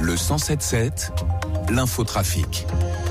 Le 107.7, l'infotrafic.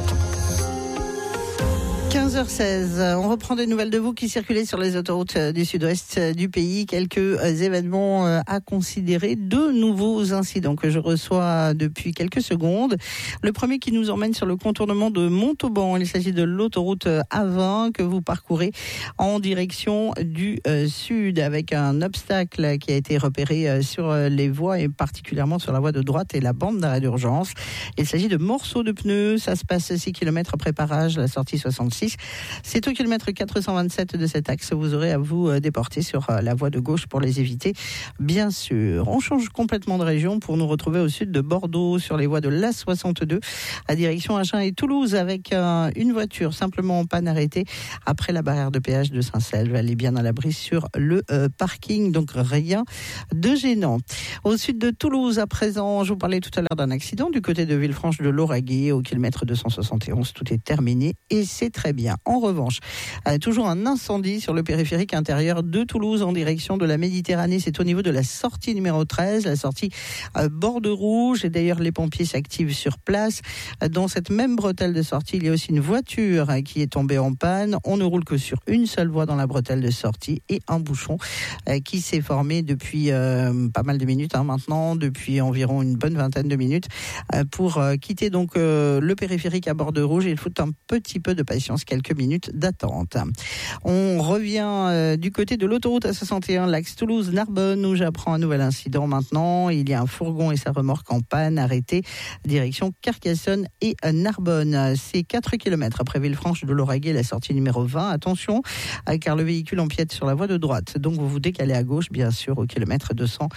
15h16, on reprend des nouvelles de vous qui circulez sur les autoroutes du sud-ouest du pays. Quelques événements à considérer. 2 nouveaux incidents que je reçois depuis quelques secondes. Le premier qui nous emmène sur le contournement de Montauban. Il s'agit de l'autoroute A20 que vous parcourez en direction du sud avec un obstacle qui a été repéré sur les voies et particulièrement sur la voie de droite et la bande d'arrêt d'urgence. Il s'agit de morceaux de pneus. Ça se passe 6 km après Parage, la sortie 66. C'est au kilomètre 427 de cet axe. Vous aurez à vous déporter sur la voie de gauche pour les éviter, bien sûr. On change complètement de région pour nous retrouver au sud de Bordeaux, sur les voies de l'A62, à direction Agen et Toulouse, avec une voiture simplement en panne arrêtée après la barrière de péage de Saint-Selve. Elle est bien à l'abri sur le parking, donc rien de gênant. Au sud de Toulouse, à présent, je vous parlais tout à l'heure d'un accident du côté de Villefranche de Lauragais, au kilomètre 271. Tout est terminé et c'est très bien. En revanche, toujours un incendie sur le périphérique intérieur de Toulouse en direction de la Méditerranée. C'est au niveau de la sortie numéro 13, la sortie Borde Rouge. Et d'ailleurs, les pompiers s'activent sur place. Dans cette même bretelle de sortie, il y a aussi une voiture qui est tombée en panne. On ne roule que sur une seule voie dans la bretelle de sortie et un bouchon qui s'est formé depuis pas mal de minutes maintenant, depuis environ une bonne vingtaine de minutes pour quitter donc le périphérique à Borde Rouge. Il faut un petit peu de patience, quelques minutes d'attente. On revient du côté de l'autoroute A61, l'axe Toulouse-Narbonne, où j'apprends un nouvel incident maintenant. Il y a un fourgon et sa remorque en panne arrêtés direction Carcassonne et Narbonne. C'est 4 km après Villefranche de Lauragais, la sortie numéro 20. Attention, car le véhicule empiète sur la voie de droite. Donc vous vous décalez à gauche, bien sûr, au kilomètre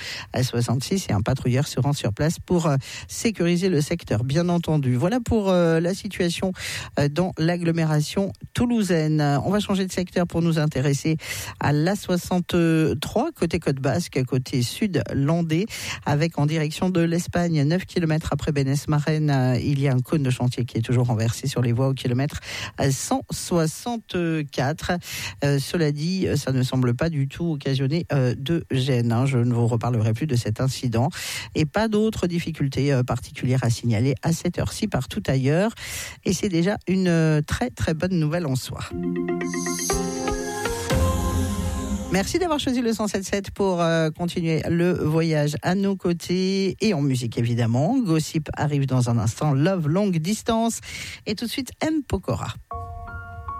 266, et un patrouilleur se rend sur place pour sécuriser le secteur, bien entendu. Voilà pour la situation dans l'agglomération toulousaine. On va changer de secteur pour nous intéresser à l'A63, côté Côte Basque, côté sud-landais, avec en direction de l'Espagne, 9 km après Bénès-Marraine, il y a un cône de chantier qui est toujours renversé sur les voies au kilomètre 164. Cela dit, ça ne semble pas du tout occasionner de gêne. Je ne vous reparlerai plus de cet incident et pas d'autres difficultés particulières à signaler à cette heure-ci partout ailleurs. Et c'est déjà une très très bonne nouvelle en soi. Merci d'avoir choisi le 107.7 pour continuer le voyage à nos côtés et en musique évidemment. Gossip arrive dans un instant, Love Long Distance et tout de suite M. Pokora.